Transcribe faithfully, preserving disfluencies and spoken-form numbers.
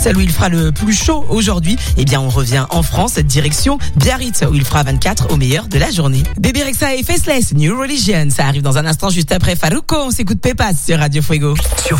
Celle où il fera le plus chaud aujourd'hui, eh bien on revient en France, direction Biarritz, où il fera vingt-quatre au meilleur de la journée. Bébé Rexha et Faceless, New Religion, ça arrive dans un instant juste après Faruko. On s'écoute Pépas sur Radio Fuego. Sur